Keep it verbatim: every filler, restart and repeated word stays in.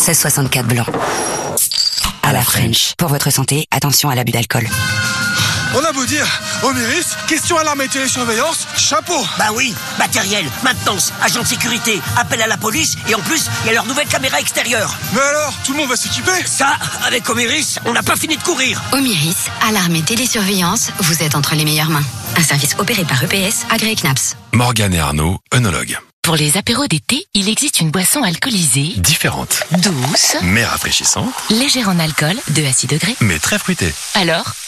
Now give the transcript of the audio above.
seize soixante-quatre blanc. À la French. Pour votre santé, attention à l'abus d'alcool. On a beau dire, Omiris, question alarme et télésurveillance, chapeau. Bah oui, matériel, maintenance, agent de sécurité, appel à la police et en plus, il y a leur nouvelle caméra extérieure. Mais alors, tout le monde va s'équiper? Ça, avec Omiris, on n'a pas fini de courir. Omiris, alarme et télésurveillance, vous êtes entre les meilleures mains. Un service opéré par E P S, agréé C N A P S. Morgane et Arnaud, œnologues. Pour les apéros d'été, il existe une boisson alcoolisée, Différente, douce, mais rafraîchissante, légère en alcool, deux à six degrés. mais très fruitée. Alors,